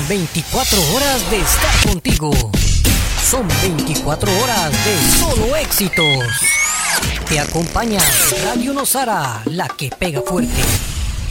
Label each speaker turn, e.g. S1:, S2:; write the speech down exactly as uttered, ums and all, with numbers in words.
S1: veinticuatro horas de estar contigo. Son veinticuatro horas de solo éxitos. Te acompaña Radio Nosara, la que pega fuerte.